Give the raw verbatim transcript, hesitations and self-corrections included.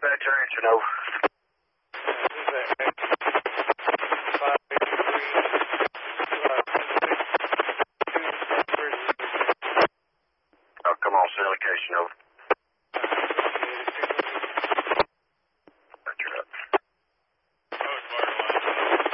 Dispatcher, answer, no. Oh, come on, send location, over.